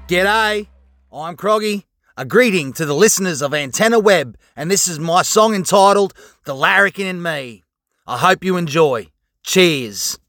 G'day, I'm Croggy. A greeting to the listeners of Antenna Web, and this is my song entitled The Larrikin and Me. I hope you enjoy. Cheers.